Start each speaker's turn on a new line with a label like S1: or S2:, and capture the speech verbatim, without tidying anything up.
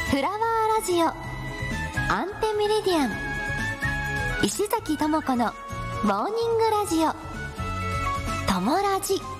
S1: フラワーラジオアンテミリディアン、石崎智子のモーニングラジオともラジ。